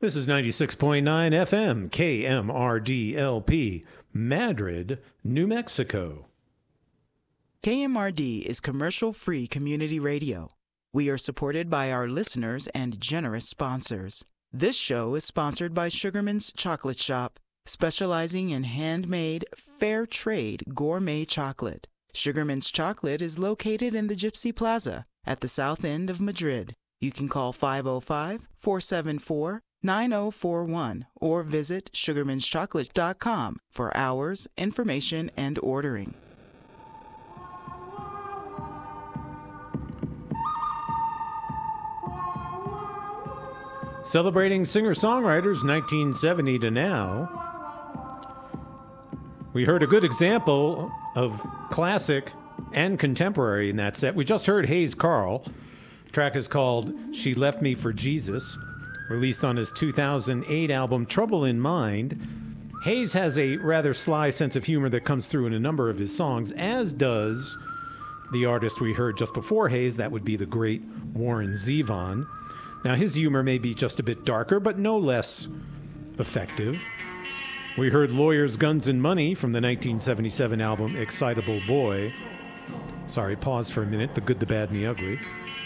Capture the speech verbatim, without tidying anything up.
This is ninety-six point nine F M, K M R D L P, Madrid, New Mexico. K M R D is commercial-free community radio. We are supported by our listeners and generous sponsors. This show is sponsored by Sugarman's Chocolate Shop, specializing in handmade, fair trade gourmet chocolate. Sugarman's Chocolate is located in the Gypsy Plaza at the south end of Madrid. You can call five oh five, four seven four, nine oh four one or visit sugarmans chocolate dot com for hours, information, and ordering. Celebrating singer-songwriters nineteen seventy to now, we heard a good example of classic and contemporary in that set. We just heard Hayes Carll. The track is called She Left Me for Jesus, released on his two thousand eight album Trouble in Mind. Hayes has a rather sly sense of humor that comes through in a number of his songs, as does the artist we heard just before Hayes. That would be the great Warren Zevon. Now, his humor may be just a bit darker, but no less effective. We heard Lawyers, Guns, and Money from the nineteen seventy-seven album Excitable Boy. Sorry, pause for a minute. The Good, the Bad, and the Ugly.